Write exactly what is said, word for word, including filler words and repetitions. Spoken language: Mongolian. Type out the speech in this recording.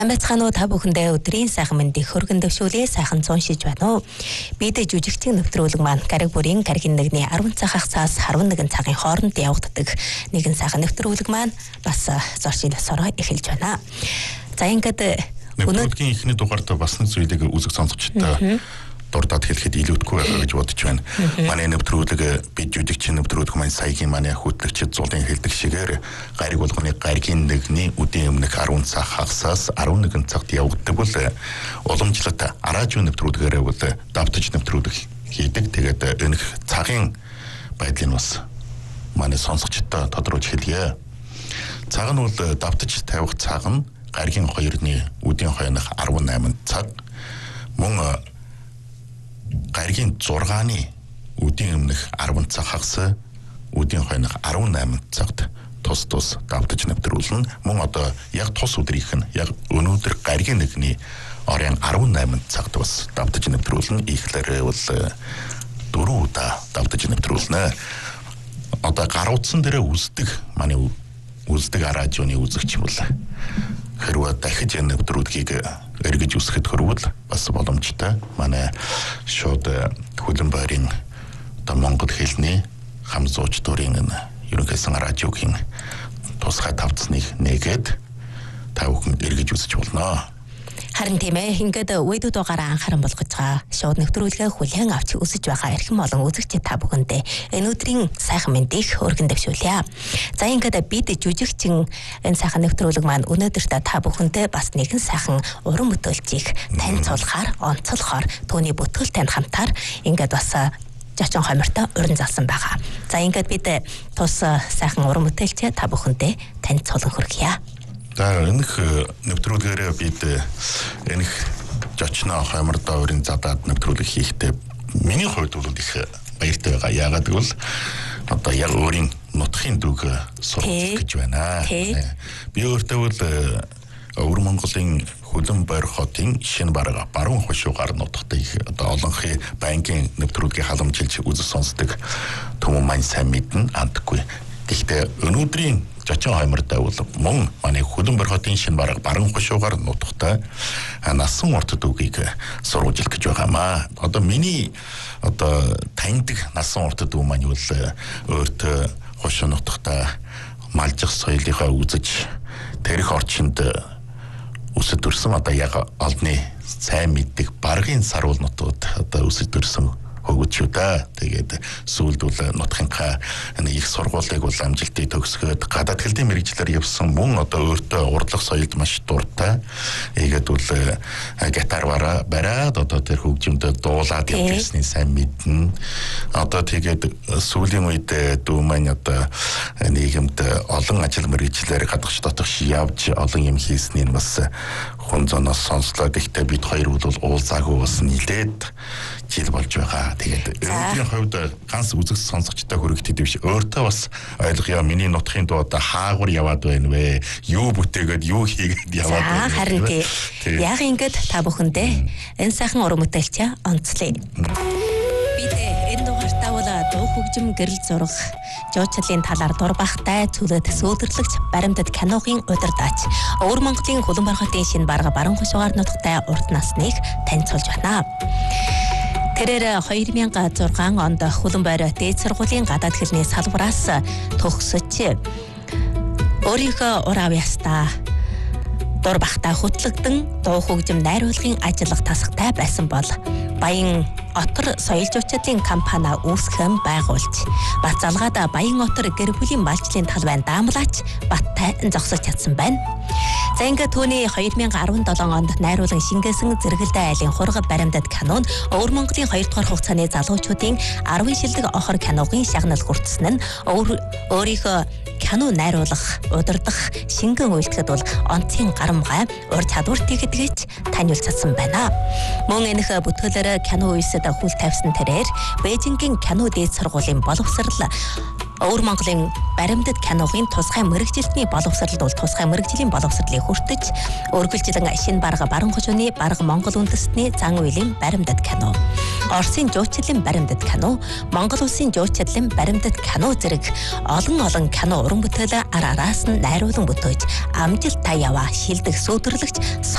Амбацгаано та бүхэндээ өдрийн сайхан мэндийг хөргөн дэвшүүлээ сайхан цууншиж байна уу. Бид жүжигчдийн нэвтрүүлэг маань гариг бүрийн гаригийн нэгний арван цаг хагасаас арван нэгэн цагийн хооронд явагддаг нэгэн сайхан нэвтрүүлэг маань бас зорчийн насаараа эхэлж байна. За ингээд өнөөдрийн эхний дугаард бас нэг зүйлийг үзэг сонсогчтой дурдаад хэлэхэд илүүдгүй байгаа гэж бодож байна. Манай нэвтрүүлэг бид жүжигчийн нэвтрүүлэг маань саягийн манай хөтлөгчд зулын хэлдэг шигээр гариг болгоны гаригийн нэгний үдийн өмнөх арван цаг хагасаас арван нэгэн цагт явагддаг бол уламжлалт араажуу нэвтрүүлгээрээ бол давтаж нэвтрүүлэг хийдэг. Тэгээд энэх цагийн байдлыг бас манай сонсогчтой тодруулж хэлье. Цаг нь бол давтаж тавих цаг нь гаригийн хоёрны үдийн хойнох арван найман цаг, мөн гаригийн зургааны үдийн өмнөх арван цаг хагас, үдийн хойнох арван найман цагт тус тус давтаж нэвтрүүлнэ. Мөн одоо яг тус өдрийнх нь яг өнөөдөр гаригийн нэгний орон арван найман цагт бас давтаж нэвтрүүлнэ. Ихлээр бол дөрвөн удаа давтаж нэвтрүүлнэ. Одоо гар утсан дээрээ үздэг манай үздэг араажууны үзэгч бол хэрвээ дахиж энэ нэвтрүүлгийг эргэж үсгэхэд хөрвөл бас боломжтой. Манай шууд хөлөн байрын одоо монгол хэлний хам зууч дурын ерөнхийдөө радиогийн тусгай тавцсныг нэгээд та бүхэн эргэж үсэж болно. Харин тийм ээ, ингээд үедэд угаараа анхааран болгож байгаа шууд нэвтрүүлгээ хүлээн авч үсэж байгаа эрхэм олон үзэгчид та бүхэндээ энэ өдрийн сайхан мэндийг өргөн дэвшүүлье. За ингээд бид жүжигчин энэ сайхан нэвтрүүлэг маань өнөөдөр та бүхэндээ бас нэгэн сайхан уран бүтээлчийг танилцуулахаар, онцлохоор түүний бүтгэл танд хамтаар ингээд бас жачин хомиртой уран залсан байгаа. За ингээд бид тус сайхан уран бүтээлчээ та бүхэндээ танилцуулан хүргье. За энэх нэвтрүүлгээрээ бид энэх жочноо хоймордоо өрийн задаад нэвтрүүлэг хийхдээ миний хувьд бол их баяртай байгаа. Яагаад гэвэл одоо яг өөрийн нутгийн дүүг сурах гэж байна. Би өөртөө бол Өвөр Монголын Хөлөн Бойр хотын шинэ бараг баруун хошуугаар нутагтай их одоо олонхын банкын нэвтрүүлгийг халамжилж үзэл сонсдог түмэн маань сайн мэднэ андгүй. Гэхдээ өнөөдрийн жачин хоймортой бол мөн манай Хөлөн Бойр хотын шинэ бараг баруун хошуугаар нутагтай насан урт дүүгийг сурвалжлах гэж байгаамаа. Одоо миний одоо таньдаг насан урт дүү маань бол өөртөө хошуу нутагтай малжих соёлынхаа үзэж тэрх орчинд өсөж төрсөн одоо яг олны сайн мэддэг баргын саруул нутгад одоо өсөж төрсөн хөгөж шүү дээ. Тэгээд сүүлд бол нутгийнхаа их сургуулийг бол амжилтыг төгсгөөд гадаад хэлний мэргэжлэр явсан мөн одоо өөртөө урлах соёлд маш дуртай. Ийгээд бол гитар бараад одоо тэр хөгжимдөд дуулаад явжсны сайн мэднэ. Одоо тэгээд сүүлийн үед дүү маань одоо нийгэмд олон ажил мэргэжлэр гадагш дотогш явж олон юм хийснийг бас хүн зоноос сонслоо. Гэхдээ бид хоёр бол уулзаагүй бас нилээд жил болж байгаа. Тэгээд өөрийн хувьд ганц үзэг сонсогчтой хүрэгтэй биш. Өөртөө бас ойлгоё, миний нутгийн дууд хаагур яваад байна вэ? Юу бүтээгээд юу хийгээд яваад байна вэ? Харин тийм. Яг ингээд та бүхэндээ энэ сайхан уран бүтээлч онцлие. Бид энэ дугаартаа бол дуу хөгжим, гэрэл зураг, жуучлалын талаар дур бахтай цүлэт сөөдөрлөгч баримтат киногийн удирдаач Өвөр Монголын Хөлөн Бойр хотын шинэ бараг баруун хошуугаар нутагтай урт насныг танилцуулж байна. Тэрээр хоёр мянган зургаан онд Хөлөн Бойр дээд сургуулийн гадаад хэлний салбараас төгсөж өөрийнхөө ур авьяастаа дур бахтай хөтлөгдөн дуу хөгжим найруулгын ажиллах тасгатай байсан бол Баян Отор соёл жуулчлалын компани үүсгэн байгуулж бат залгаад Баян Отор гэр бүлийн малчлалын талбайн даамлаач баттай зогсож чадсан байна. За ингээд түүний хоёр мянган арван долоо онд найруулан шингээсэн Зэрэгэлдээ айлын хурга баримтат кинон Өвөр Монголын хоёр дахь хугацааны залуучуудын арван шилдэг охор киногийн шагнал хүртсэн нь өөрийнхөө кино найруулах, удирдах, шингэн үйлдэхэд бол онцгийн гарамгай ур чадвартай гэдгийг таниулцсан байна. Мөн энэх бүтээлээр кино үйлсэд хүл тавьсан тэрээр Бээжингийн кино дээд сургуулийн боловсрал Өвөр Монголын баримтат киногийн тусгай мэргэжилтний боловсролд бол тусгай мэргэжлийн боловсролыг хүртэж өргөлжилэн шинэ барга баруун хошууны барга Монгол үндэстний зан үйлийн баримтат кино, Оросын жуучлалын баримтат кино, Монгол улсын жуучлалын баримтат кино зэрэг олон олон кино уран бүтээл ар араас нь найруулан бүтээж амжилттай яваа шилдэг сөөдөрлөгч